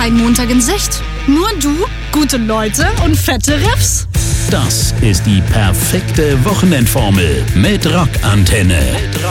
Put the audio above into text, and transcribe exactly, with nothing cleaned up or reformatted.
dein Montag in Sicht. Nur du, gute Leute und fette Riffs. Das ist die perfekte Wochenendformel mit Rockantenne.